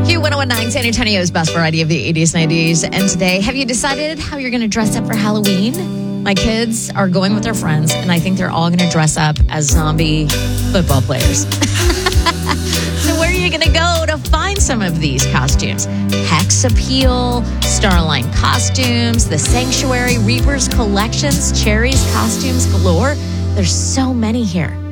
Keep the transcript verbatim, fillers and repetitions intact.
Q one oh one point nine, San Antonio's best variety of the eighties, nineties. And today, have you decided how you're going to dress up for Halloween? My kids are going with their friends, and I think they're all going to dress up as zombie football players. So where are you going to go to find some of these costumes? Hex Appeal, Starline Costumes, The Sanctuary, Reaper's Collections, Cherry's Costumes galore. There's so many here.